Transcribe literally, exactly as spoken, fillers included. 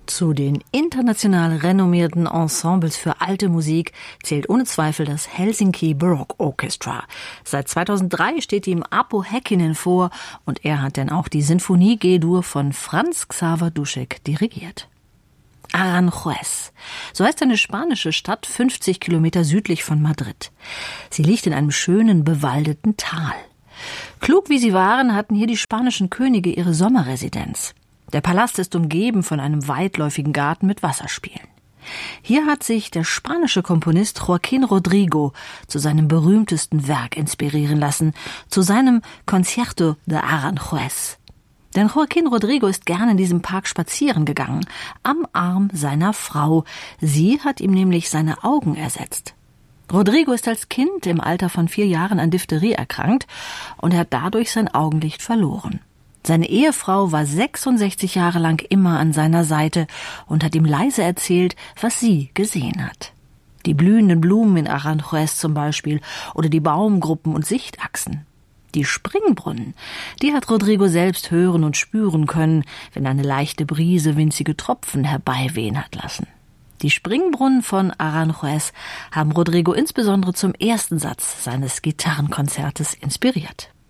Zu den international renommierten Ensembles für alte Musik zählt ohne Zweifel das Helsinki Baroque Orchestra. Seit zweitausenddrei steht ihm Apo Häkkinen vor und er hat dann auch die Sinfonie G-Dur von Franz Xaver Dušek dirigiert. Aranjuez. So heißt eine spanische Stadt fünfzig Kilometer südlich von Madrid. Sie liegt in einem schönen, bewaldeten Tal. Klug wie sie waren, hatten hier die spanischen Könige ihre Sommerresidenz. Der Palast ist umgeben von einem weitläufigen Garten mit Wasserspielen. Hier hat sich der spanische Komponist Joaquín Rodrigo zu seinem berühmtesten Werk inspirieren lassen, zu seinem Concierto de Aranjuez. Denn Joaquín Rodrigo ist gern in diesem Park spazieren gegangen, am Arm seiner Frau. Sie hat ihm nämlich seine Augen ersetzt. Rodrigo ist als Kind im Alter von vier Jahren an Diphtherie erkrankt und er hat dadurch sein Augenlicht verloren. Seine Ehefrau war sechsundsechzig Jahre lang immer an seiner Seite und hat ihm leise erzählt, was sie gesehen hat. Die blühenden Blumen in Aranjuez zum Beispiel oder die Baumgruppen und Sichtachsen. Die Springbrunnen, die hat Rodrigo selbst hören und spüren können, wenn eine leichte Brise winzige Tropfen herbeiwehen hat lassen. Die Springbrunnen von Aranjuez haben Rodrigo insbesondere zum ersten Satz seines Gitarrenkonzertes inspiriert.